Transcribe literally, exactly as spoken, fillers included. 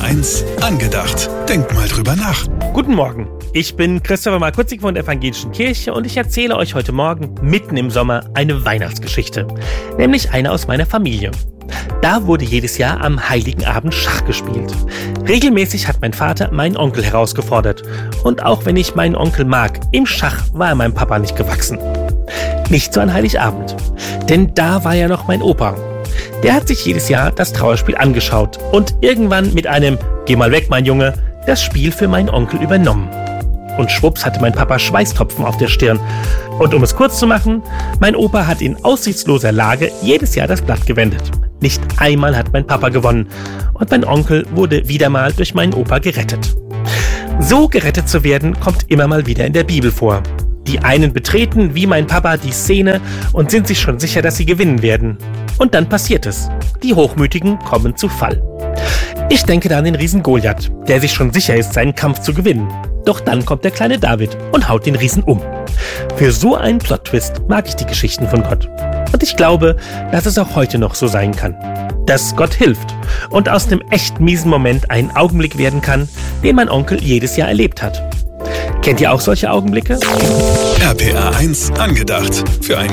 eins angedacht. Denk mal drüber nach. Guten Morgen, ich bin Christopher Markutzig von der Evangelischen Kirche und ich erzähle euch heute Morgen mitten im Sommer eine Weihnachtsgeschichte, nämlich eine aus meiner Familie. Da wurde jedes Jahr am Heiligen Abend Schach gespielt. Regelmäßig hat mein Vater meinen Onkel herausgefordert. Und auch wenn ich meinen Onkel mag, im Schach war er meinem Papa nicht gewachsen. Nicht so an Heiligabend, denn da war ja noch mein Opa. Der hat sich jedes Jahr das Trauerspiel angeschaut und irgendwann mit einem "Geh mal weg, mein Junge" das Spiel für meinen Onkel übernommen. Und schwupps hatte mein Papa Schweißtropfen auf der Stirn. Und um es kurz zu machen, mein Opa hat in aussichtsloser Lage jedes Jahr das Blatt gewendet. Nicht einmal hat mein Papa gewonnen und mein Onkel wurde wieder mal durch meinen Opa gerettet. So gerettet zu werden, kommt immer mal wieder in der Bibel vor. Die einen betreten, wie mein Papa, die Szene und sind sich schon sicher, dass sie gewinnen werden. Und dann passiert es. Die Hochmütigen kommen zu Fall. Ich denke da an den Riesen Goliath, der sich schon sicher ist, seinen Kampf zu gewinnen. Doch dann kommt der kleine David und haut den Riesen um. Für so einen Plot-Twist mag ich die Geschichten von Gott. Und ich glaube, dass es auch heute noch so sein kann. Dass Gott hilft und aus einem echt miesen Moment ein Augenblick werden kann, den mein Onkel jedes Jahr erlebt hat. Kennt ihr auch solche Augenblicke? R P R eins angedacht. Für ein